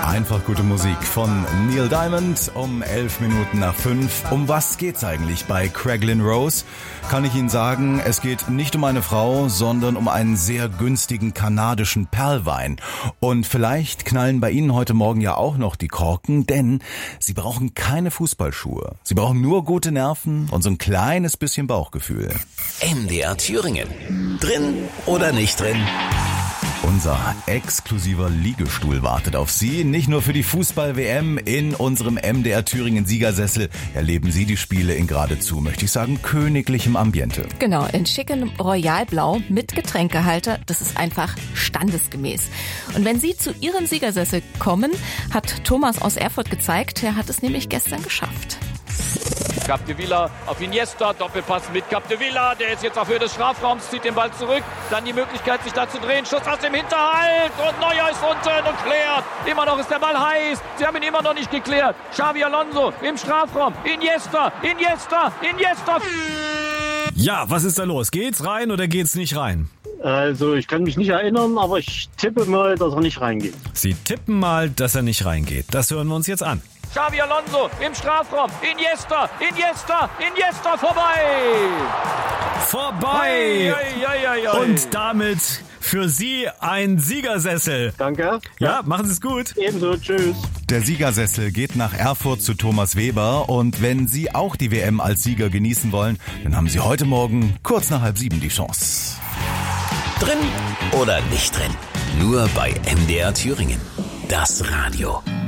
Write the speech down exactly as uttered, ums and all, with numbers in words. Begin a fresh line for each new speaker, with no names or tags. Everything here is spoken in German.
Einfach gute Musik von Neil Diamond um elf Minuten nach fünf. Um was geht's eigentlich bei Craiglang Rose? Kann ich Ihnen sagen, es geht nicht um eine Frau, sondern um einen sehr günstigen kanadischen Perlwein. Und vielleicht knallen bei Ihnen heute Morgen ja auch noch die Korken, denn Sie brauchen keine Fußballschuhe. Sie brauchen nur gute Nerven und so ein kleines bisschen Bauchgefühl.
M D R Thüringen. Drin oder nicht drin?
Unser exklusiver Liegestuhl wartet auf Sie. Nicht nur für die Fußball-W M in unserem M D R Thüringen Siegersessel erleben Sie die Spiele in geradezu, möchte ich sagen, königlichem Ambiente.
Genau, in schickem Royalblau mit Getränkehalter. Das ist einfach standesgemäß. Und wenn Sie zu Ihrem Siegersessel kommen, hat Thomas aus Erfurt gezeigt, er hat es nämlich gestern geschafft.
Capdevila auf Iniesta, Doppelpass mit Capdevila, der ist jetzt auf Höhe des Strafraums, zieht den Ball zurück, dann die Möglichkeit sich da zu drehen, Schuss aus dem Hinterhalt und Neuer ist unten und klärt, immer noch ist der Ball heiß, sie haben ihn immer noch nicht geklärt, Xabi Alonso im Strafraum, Iniesta, Iniesta, Iniesta.
Ja, was ist da los? Geht's rein oder geht's nicht rein?
Also ich kann mich nicht erinnern, aber ich tippe mal, dass er nicht reingeht.
Sie tippen mal, dass er nicht reingeht. Das hören wir uns jetzt an.
Xabi Alonso im Strafraum, Iniesta, Iniesta, Iniesta, vorbei!
Vorbei!
Oi, oi, oi, oi.
Und damit für Sie ein Siegersessel.
Danke.
Ja, machen Sie es gut.
Ebenso, tschüss.
Der Siegersessel geht nach Erfurt zu Thomas Weber und wenn Sie auch die W M als Sieger genießen wollen, dann haben Sie heute Morgen kurz nach halb sieben die Chance.
Drin oder nicht drin? Nur bei M D R Thüringen. Das Radio.